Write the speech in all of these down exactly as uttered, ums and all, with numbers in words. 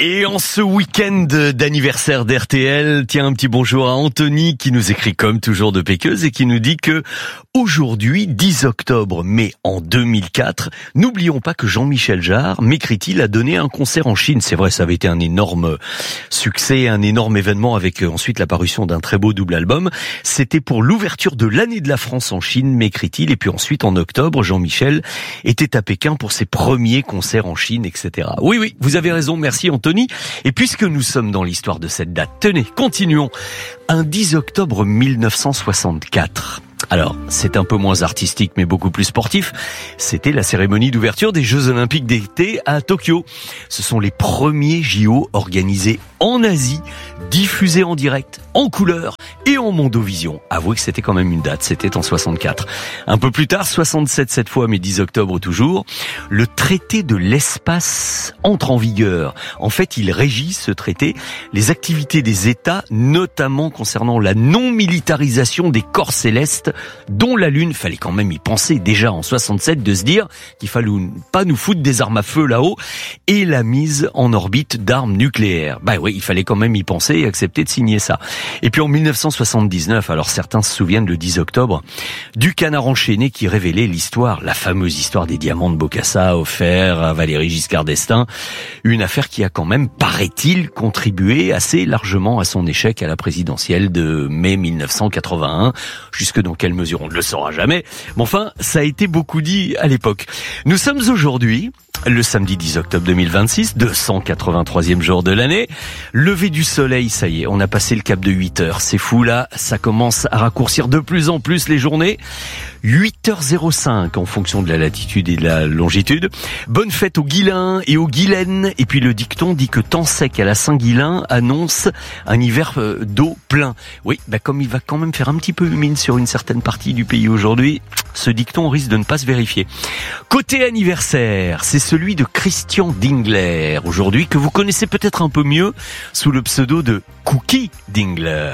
Et en ce week-end d'anniversaire d'R T L, tiens, un petit bonjour à Anthony qui nous écrit comme toujours de Péqueuse et qui nous dit que aujourd'hui, dix octobre, mais en deux mille quatre, n'oublions pas que Jean-Michel Jarre, m'écrit-il, a donné un concert en Chine. C'est vrai, ça avait été un énorme succès, un énorme événement avec ensuite la parution d'un très beau double album. C'était pour l'ouverture de l'année de la France en Chine, m'écrit-il. Et puis ensuite, en octobre, Jean-Michel était à Pékin pour ses premiers concerts en Chine, et cetera. Oui, oui, vous avez raison, merci Anthony. Et puisque nous sommes dans l'histoire de cette date, tenez, continuons. Un dix octobre mille neuf cent soixante-quatre. Alors, c'est un peu moins artistique, mais beaucoup plus sportif. C'était la cérémonie d'ouverture des Jeux Olympiques d'été à Tokyo. Ce sont les premiers J O organisés en Asie, diffusés en direct, en couleur et en mondovision. Avouez que c'était quand même une date, c'était en soixante-quatre. Un peu plus tard, soixante-sept cette fois, mais dix octobre toujours, le traité de l'espace entre en vigueur. En fait, il régit, ce traité, les activités des États, notamment concernant la non-militarisation des corps célestes, dont la Lune. Fallait quand même y penser déjà en soixante-sept, de se dire qu'il fallait pas nous foutre des armes à feu là-haut, et la mise en orbite d'armes nucléaires. Bah oui, il fallait quand même y penser et accepter de signer ça. Et puis en mille neuf cent soixante-dix-neuf, alors certains se souviennent le dix octobre, du Canard enchaîné qui révélait l'histoire, la fameuse histoire des diamants de Bokassa offerts à Valéry Giscard d'Estaing. Une affaire qui a quand même, paraît-il, contribué assez largement à son échec à la présidentielle de mai mille neuf cent quatre-vingt-un. Jusque dans quelle mesure, on ne le saura jamais. Mais enfin, ça a été beaucoup dit à l'époque. Nous sommes aujourd'hui le samedi dix octobre deux mille vingt-six, deux cent quatre-vingt-troisième jour de l'année. Lever du soleil, ça y est, on a passé le cap de huit heures. C'est fou là, ça commence à raccourcir de plus en plus les journées. huit heures zéro cinq en fonction de la latitude et de la longitude. Bonne fête aux Guilains et aux Guilaines. Et puis le dicton dit que temps sec à la Saint-Guilain annonce un hiver d'eau plein. Oui, bah comme il va quand même faire un petit peu humide sur une certaine partie du pays aujourd'hui, ce dicton risque de ne pas se vérifier. Côté anniversaire, c'est celui de Christian Dingler, aujourd'hui, que vous connaissez peut-être un peu mieux sous le pseudo de Cookie Dingler.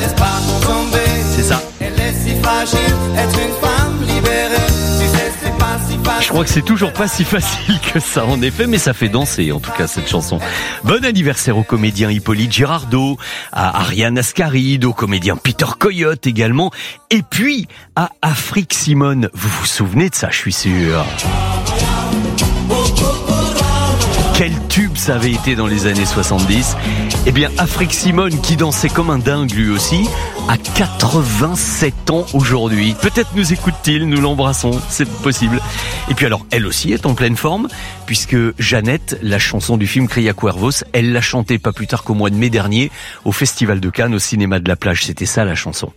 C'est ça. Je crois que c'est toujours pas si facile que ça, en effet, mais ça fait danser, en tout cas, cette chanson. Bon anniversaire au comédien Hippolyte Girardot, à Ariane Ascaride, au comédien Peter Coyote également, et puis à Afrique Simone. Vous vous souvenez de ça, je suis sûr. Quel tube ça avait été dans les années soixante-dix. Eh bien, Afrique Simone, qui dansait comme un dingue lui aussi, a quatre-vingt-sept ans aujourd'hui. Peut-être nous écoute-t-il, nous l'embrassons, c'est possible. Et puis alors, elle aussi est en pleine forme, puisque Jeannette, la chanson du film Cria Cuervos, elle l'a chantée pas plus tard qu'au mois de mai dernier, au Festival de Cannes, au cinéma de la plage. C'était ça la chanson.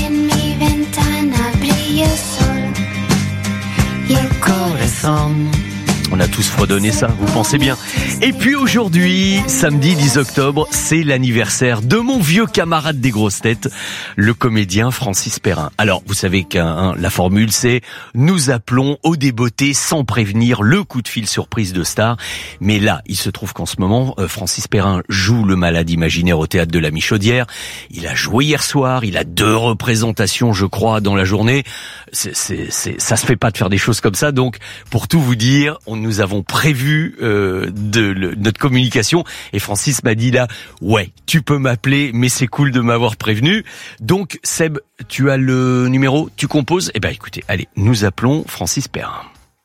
On a tous fredonné ça, vous pensez bien. Et puis aujourd'hui, samedi dix octobre, c'est l'anniversaire de mon vieux camarade des grosses têtes, le comédien Francis Perrin. Alors, vous savez que hein, la formule, c'est nous appelons au débeauté sans prévenir, le coup de fil surprise de star. Mais là, il se trouve qu'en ce moment, euh, Francis Perrin joue le malade imaginaire au théâtre de la Michaudière. Il a joué hier soir, il a deux représentations, je crois, dans la journée. C'est, c'est, c'est, ça se fait pas de faire des choses comme ça. Donc, pour tout vous dire, on nous avons prévu euh, de le, notre communication et Francis m'a dit là, ouais, tu peux m'appeler, mais c'est cool de m'avoir prévenu. Donc Seb, tu as le numéro, tu composes. Eh ben écoutez, allez, nous appelons Francis Perrin.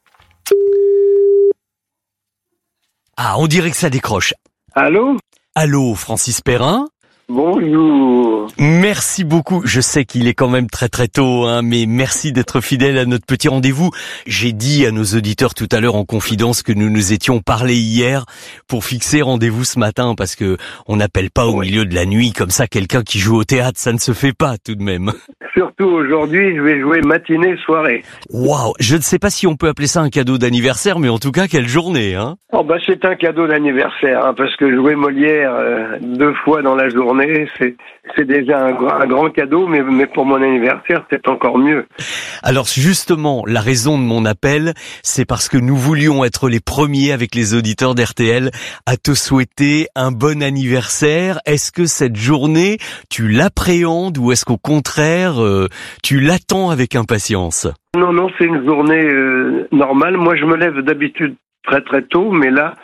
Ah, on dirait que ça décroche. Allô ? Allô, Francis Perrin ? Bonjour. Merci beaucoup. Je sais qu'il est quand même très très tôt, hein, mais merci d'être fidèle à notre petit rendez-vous. J'ai dit à nos auditeurs tout à l'heure en confidence que nous nous étions parlé hier pour fixer rendez-vous ce matin, parce que on n'appelle pas au milieu de la nuit comme ça quelqu'un qui joue au théâtre, ça ne se fait pas tout de même. Surtout aujourd'hui, je vais jouer matinée, soirée. Waouh, je ne sais pas si on peut appeler ça un cadeau d'anniversaire, mais en tout cas, quelle journée, hein. Oh bah c'est un cadeau d'anniversaire, hein, parce que jouer Molière euh, deux fois dans la journée, c'est c'est déjà un, un grand cadeau, mais, mais pour mon anniversaire, c'est encore mieux. Alors justement, la raison de mon appel, c'est parce que nous voulions être les premiers avec les auditeurs d'R T L à te souhaiter un bon anniversaire. Est-ce que cette journée, tu l'appréhendes ou est-ce qu'au contraire, euh, tu l'attends avec impatience ? Non, non, c'est une journée euh, normale. Moi, je me lève d'habitude très très tôt, mais là,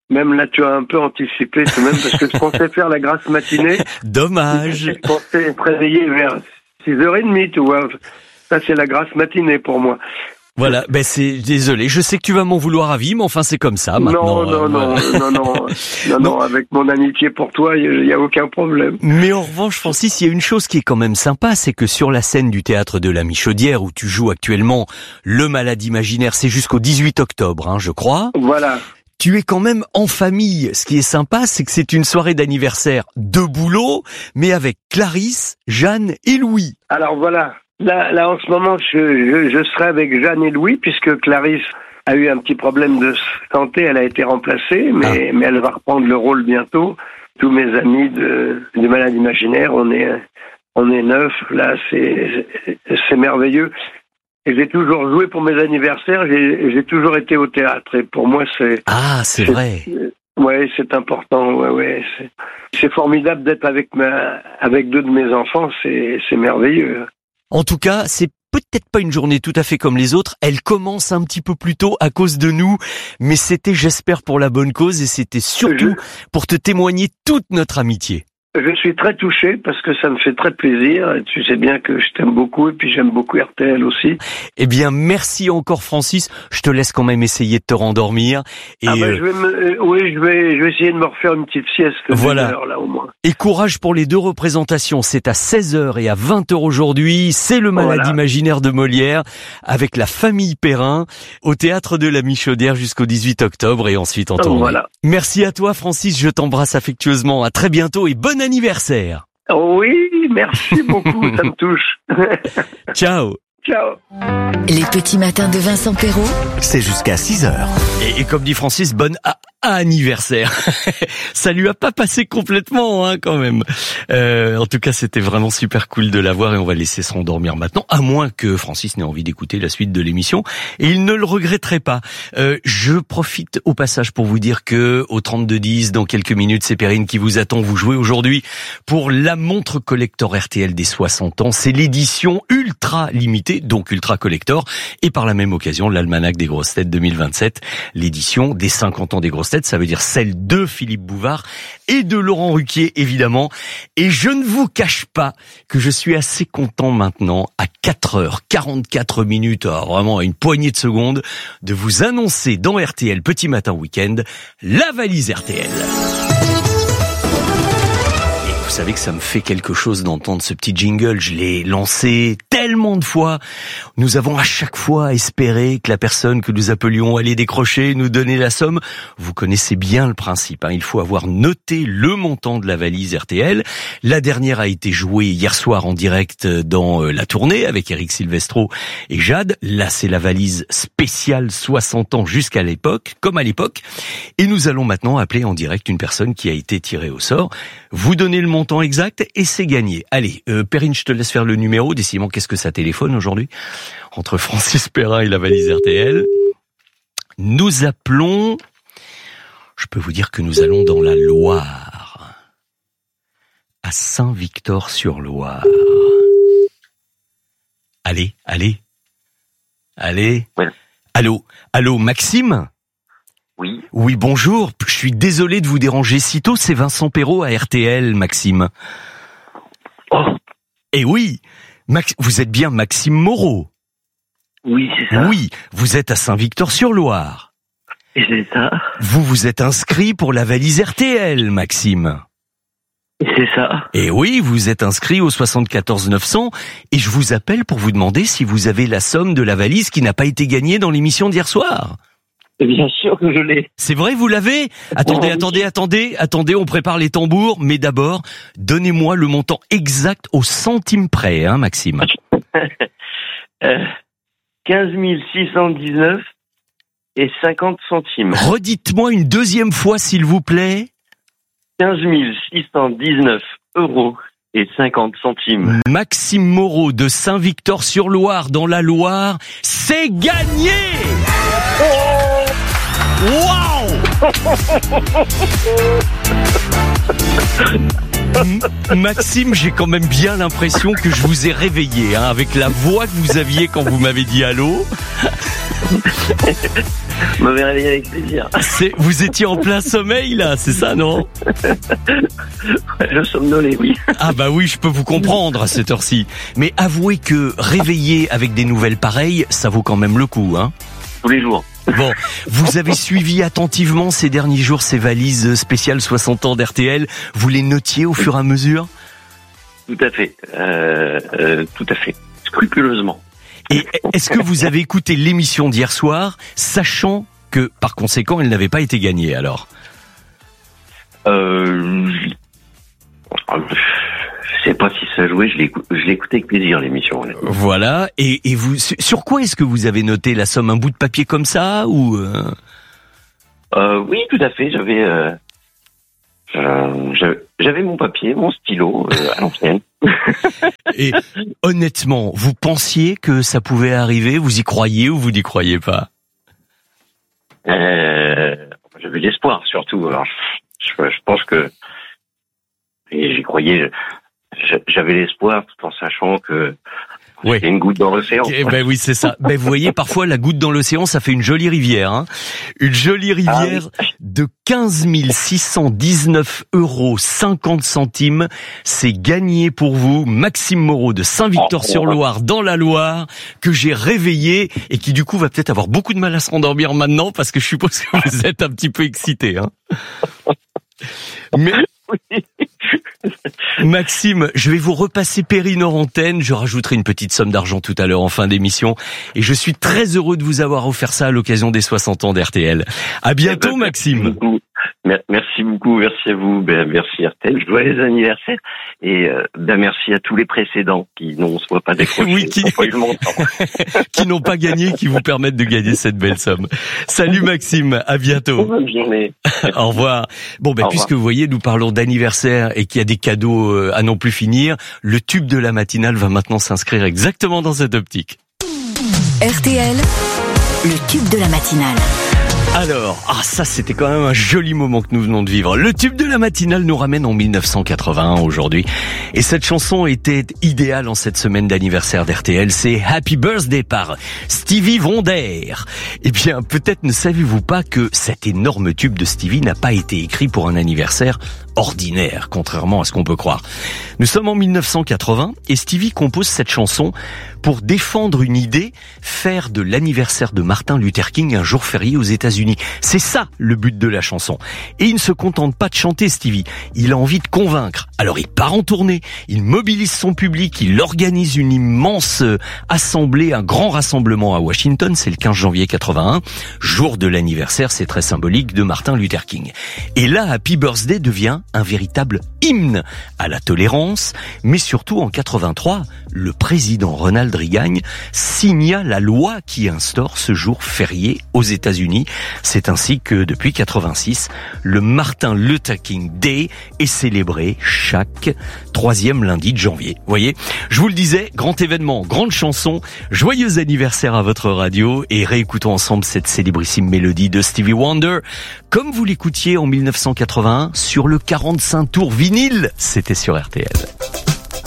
Même là, tu as un peu anticipé, tout de même, parce que je pensais faire la grasse matinée. Dommage. Je pensais être réveillé vers six heures trente, tu vois. Ça, c'est la grasse matinée pour moi. Voilà, ben c'est désolé, je sais que tu vas m'en vouloir à vie, mais enfin c'est comme ça maintenant. Non, non, euh, non, voilà. non, non, non, non, avec mon amitié pour toi, il n'y a aucun problème. Mais en revanche, Francis, il y a une chose qui est quand même sympa, c'est que sur la scène du théâtre de la Michaudière, où tu joues actuellement Le Malade Imaginaire, c'est jusqu'au dix-huit octobre, hein, je crois. Voilà. Tu es quand même en famille. Ce qui est sympa, c'est que c'est une soirée d'anniversaire de boulot, mais avec Clarisse, Jeanne et Louis. Alors voilà. Là, là, en ce moment, je, je, je serai avec Jeanne et Louis, puisque Clarisse a eu un petit problème de santé, elle a été remplacée, mais, ah. mais elle va reprendre le rôle bientôt. Tous mes amis de, de Malade Imaginaire, on est, on est neuf, là, c'est, c'est merveilleux. Et j'ai toujours joué pour mes anniversaires, j'ai, j'ai toujours été au théâtre, et pour moi, c'est... Ah, c'est, c'est vrai. Ouais, c'est important, ouais, ouais. C'est, c'est formidable d'être avec ma, avec deux de mes enfants, c'est, c'est merveilleux. En tout cas, c'est peut-être pas une journée tout à fait comme les autres. Elle commence un petit peu plus tôt à cause de nous, mais c'était, j'espère, pour la bonne cause et c'était surtout je... pour te témoigner toute notre amitié. Je suis très touché parce que ça me fait très plaisir. Tu sais bien que je t'aime beaucoup et puis j'aime beaucoup R T L aussi. Eh bien, merci encore Francis. Je te laisse quand même essayer de te rendormir. Et ah ben, euh... je vais me... Oui, je vais, je vais essayer de me refaire une petite sieste. Voilà. Heure, là, au moins. Et courage pour les deux représentations. C'est à seize heures et à vingt heures aujourd'hui. C'est Le Malade voilà. Imaginaire de Molière avec la famille Perrin au Théâtre de la Michaudière jusqu'au dix-huit octobre et ensuite en tournée. Voilà. Merci à toi Francis. Je t'embrasse affectueusement. À très bientôt et bonne anniversaire. Oui, merci beaucoup, ça me touche. Ciao. Ciao. Les petits matins de Vincent Perrault. C'est jusqu'à six heures. Et, et comme dit Francis, bonne a- anniversaire. Ça lui a pas passé complètement, hein, quand même. Euh, en tout cas, c'était vraiment super cool de l'avoir et on va laisser se rendormir maintenant, à moins que Francis n'ait envie d'écouter la suite de l'émission. Et il ne le regretterait pas. Euh, je profite au passage pour vous dire que au trente-deux dix, dans quelques minutes, c'est Perrine qui vous attend. Vous jouez aujourd'hui pour la montre collector R T L des soixante ans. C'est l'édition ultra limitée, donc ultra collector. Et par la même occasion, l'almanach des grosses têtes deux mille vingt-sept, l'édition des cinquante ans des grosses têtes. Ça veut dire celle de Philippe Bouvard et de Laurent Ruquier, évidemment. Et je ne vous cache pas que je suis assez content maintenant, à quatre heures quarante-quatre minutes, alors vraiment à une poignée de secondes, de vous annoncer dans R T L Petit Matin Week-end, la valise R T L. Vous savez que ça me fait quelque chose d'entendre ce petit jingle. Je l'ai lancé tellement de fois. Nous avons à chaque fois espéré que la personne que nous appelions allait décrocher, nous donner la somme. Vous connaissez bien le principe, hein. Il faut avoir noté le montant de la valise R T L. La dernière a été jouée hier soir en direct dans la tournée avec Eric Silvestro et Jade. Là, c'est la valise spéciale soixante ans jusqu'à l'époque, comme à l'époque. Et nous allons maintenant appeler en direct une personne qui a été tirée au sort. Vous donnez le montant exact et c'est gagné. Allez, euh, Perrine, je te laisse faire le numéro. Décidément, qu'est-ce que ça téléphone aujourd'hui entre Francis Perrin et la valise R T L. Nous appelons... Je peux vous dire que nous allons dans la Loire, à Saint-Victor-sur-Loire. Allez, allez, allez. Ouais. Allô, allô, Maxime ? Oui. Oui, bonjour. Je suis désolé de vous déranger si tôt. C'est Vincent Perrault à R T L, Maxime. Oh. Eh oui, Max, vous êtes bien Maxime Moreau. Oui, c'est ça. Oui, vous êtes à Saint-Victor-sur-Loire. Et c'est ça. Vous vous êtes inscrit pour la valise R T L, Maxime. Et c'est ça. Et oui, vous êtes inscrit au soixante-quatorze neuf cents et je vous appelle pour vous demander si vous avez la somme de la valise qui n'a pas été gagnée dans l'émission d'hier soir. Bien sûr que je l'ai. C'est vrai, vous l'avez ? Attendez, oui. attendez, attendez, attendez, on prépare les tambours, mais d'abord, donnez-moi le montant exact au centime près, hein, Maxime. euh, quinze mille six cent dix-neuf et cinquante centimes. Redites-moi une deuxième fois, s'il vous plaît. quinze mille six cent dix-neuf euros et cinquante centimes. Maxime Moreau de Saint-Victor-sur-Loire, dans la Loire, c'est gagné! Waouh! M- Maxime, j'ai quand même bien l'impression que je vous ai réveillé, hein, avec la voix que vous aviez quand vous m'avez dit allô. Vous m'avez réveillé avec plaisir. C'est, vous étiez en plein sommeil là, c'est ça, non? Je somnolais, oui. Ah bah oui, je peux vous comprendre à cette heure-ci. Mais avouez que réveiller avec des nouvelles pareilles, ça vaut quand même le coup, hein? Tous les jours. Bon, vous avez suivi attentivement ces derniers jours ces valises spéciales soixante ans d'R T L. Vous les notiez au fur et à mesure? Tout à fait. Euh, euh, tout à fait. Scrupuleusement. Et est-ce que vous avez écouté l'émission d'hier soir, sachant que, par conséquent, elle n'avait pas été gagnée, alors? Euh, je sais pas si ça jouait, je l'ai, je l'ai écouté avec plaisir, l'émission. Honnêtement. Voilà. Et, et vous, sur quoi est-ce que vous avez noté la somme? Un bout de papier comme ça, ou euh... Euh, oui, tout à fait. J'avais, euh, j'avais, j'avais mon papier, mon stylo euh, à l'ancienne. Et honnêtement, vous pensiez que ça pouvait arriver? Vous y croyez ou vous n'y croyez pas? Euh, j'avais l'espoir, surtout. Alors, je, je pense que et j'y croyais. J'avais l'espoir, tout en sachant que oui. c'était une goutte dans l'océan. Eh ben oui, c'est ça. Ben vous voyez, parfois la goutte dans l'océan, ça fait une jolie rivière, hein. Une jolie rivière ah, oui. de quinze mille six cent dix-neuf euros cinquante centimes. C'est gagné pour vous, Maxime Moreau de Saint-Victor-sur-Loire, dans la Loire, que j'ai réveillé et qui du coup va peut-être avoir beaucoup de mal à se rendormir maintenant parce que je suppose que vous êtes un petit peu excité, hein. Mais oui. Maxime, je vais vous repasser Perrine hors antenne. Je rajouterai une petite somme d'argent tout à l'heure en fin d'émission. Et je suis très heureux de vous avoir offert ça à l'occasion des soixante ans d'R T L. À bientôt, ben, Maxime. Merci beaucoup, merci à vous, ben, merci R T L, joyeux anniversaire. Et euh, ben, merci à tous les précédents qui n'ont soit pas décroché, oui, qui... pas eu le montant. qui n'ont pas gagné, qui vous permettent de gagner cette belle somme. Salut Maxime, à bientôt. Bonne journée. Au revoir. Bon, ben, Au puisque revoir. Vous voyez, nous parlons d'anniversaire et qu'il y a des cadeaux à non plus finir, le tube de la matinale va maintenant s'inscrire exactement dans cette optique. R T L, le tube de la matinale. Alors, ah ça c'était quand même un joli moment que nous venons de vivre. Le tube de la matinale nous ramène en mille neuf cent quatre-vingt-un aujourd'hui. Et cette chanson était idéale en cette semaine d'anniversaire d'R T L. C'est Happy Birthday par Stevie Wonder. Eh bien, peut-être ne savez-vous pas que cet énorme tube de Stevie n'a pas été écrit pour un anniversaire ordinaire, contrairement à ce qu'on peut croire. Nous sommes en mille neuf cent quatre-vingts et Stevie compose cette chanson pour défendre une idée, faire de l'anniversaire de Martin Luther King un jour férié aux États-Unis. C'est ça le but de la chanson. Et il ne se contente pas de chanter, Stevie. Il a envie de convaincre. Alors il part en tournée, il mobilise son public, il organise une immense assemblée, un grand rassemblement à Washington, c'est le quinze janvier quatre-vingt-un, jour de l'anniversaire, c'est très symbolique, de Martin Luther King. Et là, Happy Birthday devient un véritable hymne à la tolérance, mais surtout en quatre-vingt-trois, le président Ronald Reagan signa la loi qui instaure ce jour férié aux États-Unis. C'est ainsi que depuis quatre-vingt-six, le Martin Luther King Day est célébré chaque troisième lundi de janvier. Vous voyez, je vous le disais, grand événement, grande chanson, joyeux anniversaire à votre radio et réécoutons ensemble cette célébrissime mélodie de Stevie Wonder comme vous l'écoutiez en mille neuf cent quatre-vingt-un sur le quarante-cinq tours vinyle. C'était sur R T L.